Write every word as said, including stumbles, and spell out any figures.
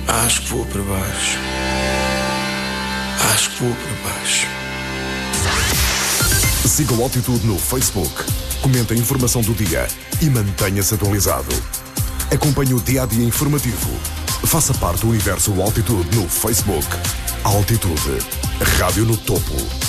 Acho que vou para baixo. Acho que vou para baixo. Siga o Altitude no Facebook. Comente a informação do dia e mantenha-se atualizado. Acompanhe o dia-a-dia informativo. Faça parte do universo Altitude no Facebook. Altitude. Rádio no topo.